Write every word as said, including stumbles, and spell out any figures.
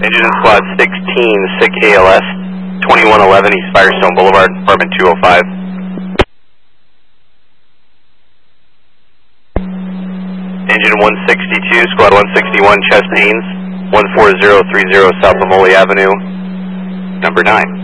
Engine in Squad sixteen, S I C K L S, twenty-one eleven East Firestone Boulevard, apartment two oh five. Engine one sixty-two, Squad one sixty-one, Chest Pains, one four zero three zero South Amole Avenue, number nine.